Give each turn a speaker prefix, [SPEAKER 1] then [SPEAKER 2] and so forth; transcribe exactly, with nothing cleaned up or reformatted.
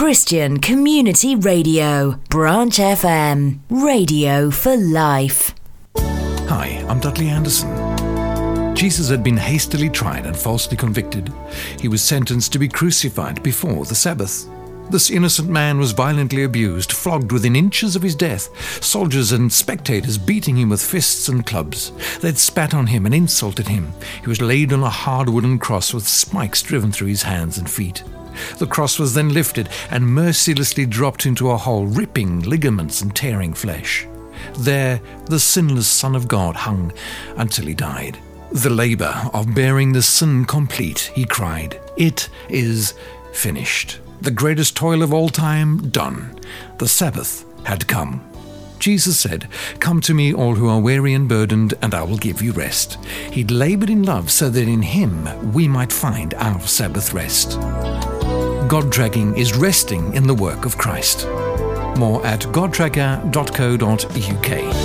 [SPEAKER 1] Christian Community Radio, Branch F M, radio for life.
[SPEAKER 2] Hi, I'm Dudley Anderson. Jesus had been hastily tried and falsely convicted. He was sentenced to be crucified before the Sabbath. This innocent man was violently abused, flogged within inches of his death, soldiers and spectators beating him with fists and clubs. They'd spat on him and insulted him. He was laid on a hard wooden cross with spikes driven through his hands and feet. The cross was then lifted and mercilessly dropped into a hole, ripping ligaments and tearing flesh. There, the sinless Son of God hung until he died. The labor of bearing the sin complete, he cried. It is finished. The greatest toil of all time done. The Sabbath had come. Jesus said, "Come to me, all who are weary and burdened, and I will give you rest." He'd labored in love so that in him we might find our Sabbath rest. God-dragging is resting in the work of Christ. More at god tracker dot co dot uk.